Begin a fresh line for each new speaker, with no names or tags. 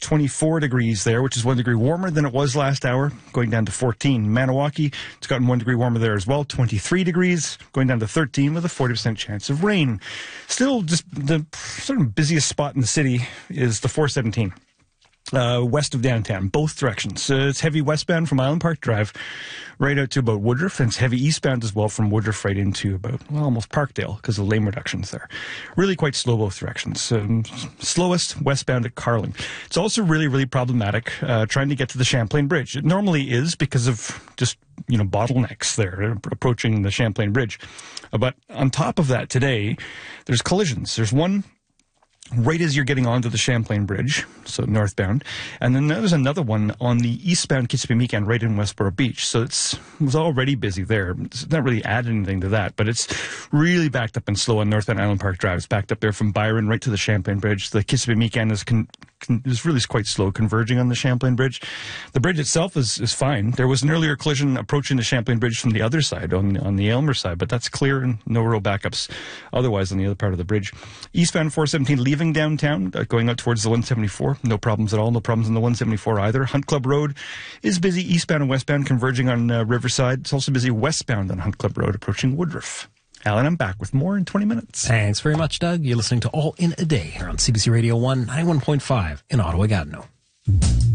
24 degrees there, which is 1 degree warmer than it was last hour, going down to 14. Maniwaki, it's gotten 1 degree warmer there as well, 23 degrees, going down to 13 with a 40% chance of rain. Still, just the sort of busiest spot in the city is the 417. West of downtown, both directions. It's heavy westbound from Island Park Drive right out to about Woodruff, and it's heavy eastbound as well from Woodruff right into about, well, almost Parkdale because of lane reductions there. Really quite slow both directions. Slowest westbound at Carling. It's also really, really problematic trying to get to the Champlain Bridge. It normally is because of just, bottlenecks there approaching the Champlain Bridge. But on top of that today, there's collisions. There's one right as you're getting onto the Champlain Bridge, so northbound. And then there's another one on the eastbound Kitsapimikan right in Westboro Beach. So it was already busy there. It's not really added anything to that, but it's really backed up and slow on northbound Island Park Drive. It's backed up there from Byron right to the Champlain Bridge. The Kitsapimikan is really quite slow converging on the Champlain Bridge. The bridge itself is fine. There was an earlier collision approaching the Champlain Bridge from the other side, on the Aylmer side, but that's clear and no real backups otherwise on the other part of the bridge. Eastbound 417 leaving downtown, going out towards the 174. No problems at all. No problems on the 174 either. Hunt Club Road is busy eastbound and westbound converging on Riverside. It's also busy westbound on Hunt Club Road approaching Woodruff. Alan, I'm back with more in 20 minutes.
Thanks very much, Doug. You're listening to All in a Day here on CBC Radio 191.5 in Ottawa-Gatineau.